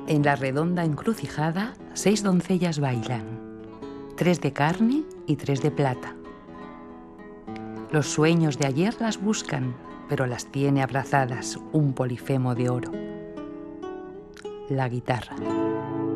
En la redonda encrucijada, 6 doncellas bailan, 3 de carne y 3 de plata. Los sueños de ayer las buscan, pero las tiene abrazadas un Polifemo de oro. La guitarra.